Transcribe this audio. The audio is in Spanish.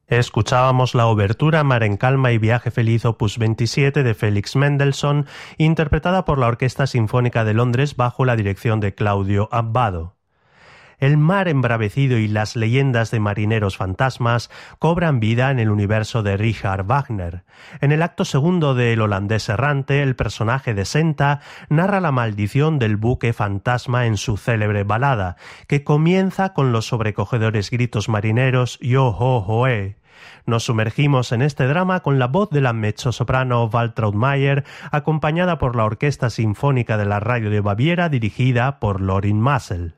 Escuchábamos la obertura Mar en Calma y Viaje Feliz opus 27 de Félix Mendelssohn, interpretada por la Orquesta Sinfónica de Londres bajo la dirección de Claudio Abbado. El mar embravecido y las leyendas de marineros fantasmas cobran vida en el universo de Richard Wagner. En el acto segundo de El holandés errante, el personaje de Senta narra la maldición del buque fantasma en su célebre balada, que comienza con los sobrecogedores gritos marineros «Yo ho hoé». Nos sumergimos en este drama con la voz de la mezzosoprano Waltraud Mayer, acompañada por la Orquesta Sinfónica de la Radio de Baviera dirigida por Lorin Maazel.